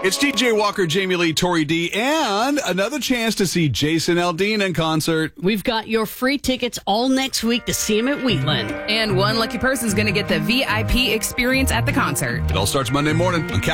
It's DJ Walker, Jamie Lee, Tori D, and another chance to see Jason Aldean in concert. We've got your free tickets all next week to see him at Wheatland. And one lucky person's going to get the VIP experience at the concert. It all starts Monday morning on